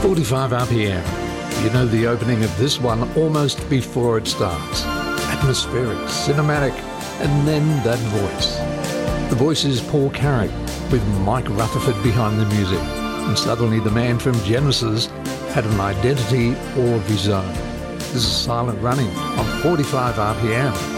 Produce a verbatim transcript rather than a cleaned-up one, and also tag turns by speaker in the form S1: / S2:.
S1: forty-five R P M. You know the opening of this one almost before it starts. Atmospheric, cinematic, and then that voice. The voice is Paul Carrack with Mike Rutherford behind the music. And suddenly the man from Genesis had an identity all of his own. This is Silent Running on forty-five R P M.